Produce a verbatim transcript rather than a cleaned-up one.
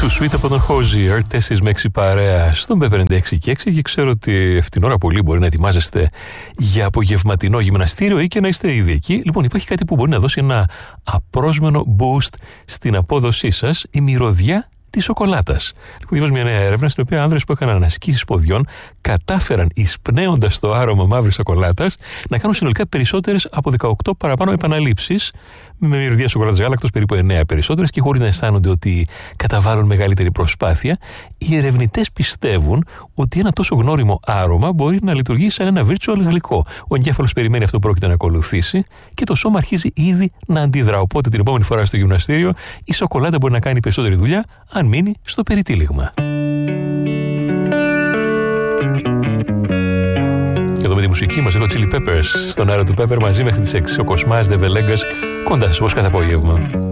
Too Sweet από τον Hozier, τέσσερις με έξι παρέα στον Pepper ενενήντα έξι και έξι, και ξέρω ότι αυτήν την ώρα πολύ μπορεί να ετοιμάζεστε για απογευματινό γυμναστήριο ή και να είστε ήδη εκεί. Λοιπόν, υπάρχει κάτι που μπορεί να δώσει ένα απρόσμενο boost στην απόδοσή σας, η μυρωδιά της σοκολάτας. Λοιπόν, διάβασα μια νέα έρευνα στην οποία άνδρες που έκαναν ασκήσεις ποδιών κατάφεραν, εισπνέοντας το άρωμα μαύρης σοκολάτας, να κάνουν συνολικά περισσότερες από δεκαοκτώ παραπάνω επαναλήψεις, με μυρωδιά σοκολάτας γάλακτος περίπου εννέα περισσότερες, και χωρίς να αισθάνονται ότι καταβάλουν μεγαλύτερη προσπάθεια. Οι ερευνητές πιστεύουν ότι ένα τόσο γνώριμο άρωμα μπορεί να λειτουργήσει σαν ένα virtual γλυκό. Ο εγκέφαλος περιμένει αυτό που πρόκειται να ακολουθήσει και το σώμα αρχίζει ήδη να αντιδρά. Οπότε την επόμενη φορά στο γυμναστήριο η σοκολάτα μπορεί να κάνει περισσότερη δουλειά αν μείνει στο περιτύλιγμα. Και εδώ με τη μουσική μας, εγώ Chili Peppers στον αέρα του Pepper, μαζί μέχρι τις έξι. Ο Κοσμάς Δε Βελέγκας κοντά σας όπως κάθε απόγευμα.